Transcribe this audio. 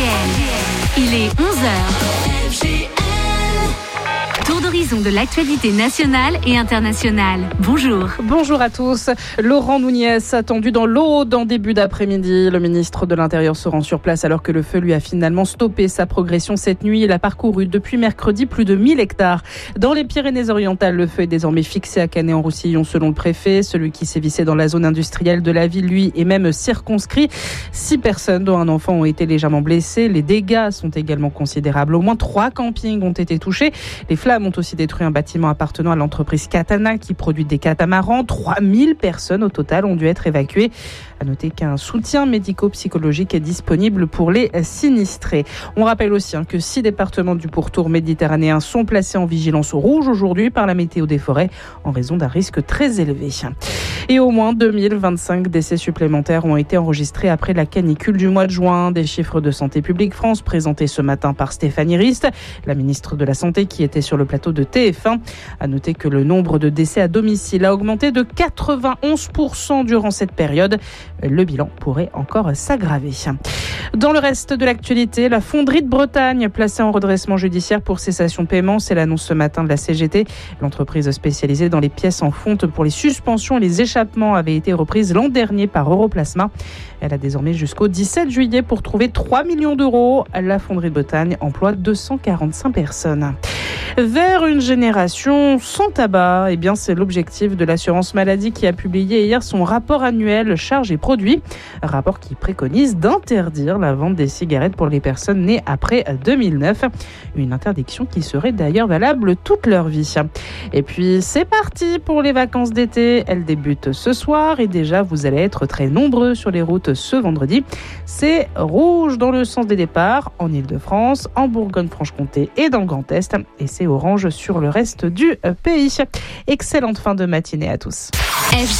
Il est 11h. Tour d'horizon de l'actualité nationale et internationale. Bonjour. Bonjour à tous. Laurent Nunez attendu dans l'Aude en début d'après-midi. Le ministre de l'Intérieur se rend sur place alors que le feu lui a finalement stoppé sa progression cette nuit. Il a parcouru depuis mercredi plus de 1000 hectares. Dans les Pyrénées-Orientales, le feu est désormais fixé à Canet-en-Roussillon selon le préfet. Celui qui sévissait dans la zone industrielle de la ville, lui, est même circonscrit. 6 personnes, dont un enfant, ont été légèrement blessées. Les dégâts sont également considérables. Au moins 3 campings ont été touchés. Les flammes ont aussi détruit un bâtiment appartenant à l'entreprise Catana qui produit des catamarans. 3000 personnes au total ont dû être évacuées. À noter qu'un soutien médico-psychologique est disponible pour les sinistrés. On rappelle aussi que 6 départements du pourtour méditerranéen sont placés en vigilance rouge aujourd'hui par la météo des forêts en raison d'un risque très élevé. Et au moins 2025 décès supplémentaires ont été enregistrés après la canicule du mois de juin. Des chiffres de Santé publique France présentés ce matin par Stéphanie Rist, la ministre de la Santé qui était sur le plateau de TF1. À noter que le nombre de décès à domicile a augmenté de 91% durant cette période. Le bilan pourrait encore s'aggraver. Dans le reste de l'actualité, la fonderie de Bretagne placée en redressement judiciaire pour cessation de paiement, c'est l'annonce ce matin de la CGT. L'entreprise spécialisée dans les pièces en fonte pour les suspensions et les échappements avait été reprise l'an dernier par Europlasma. Elle a désormais jusqu'au 17 juillet pour trouver 3 millions d'euros. La fonderie de Bretagne emploie 245 personnes. Vers une génération sans tabac, c'est l'objectif de l'assurance maladie qui a publié hier son rapport annuel charges et produits. Rapport qui préconise d'interdire la vente des cigarettes pour les personnes nées après 2009. Une interdiction qui serait d'ailleurs valable toute leur vie. Et puis c'est parti pour les vacances d'été. Elles débutent ce soir et déjà vous allez être très nombreux sur les routes ce vendredi. C'est rouge dans le sens des départs en Ile-de-France, en Bourgogne-Franche-Comté et dans le Grand Est. Et c'est orange sur le reste du pays. Excellente fin de matinée à tous.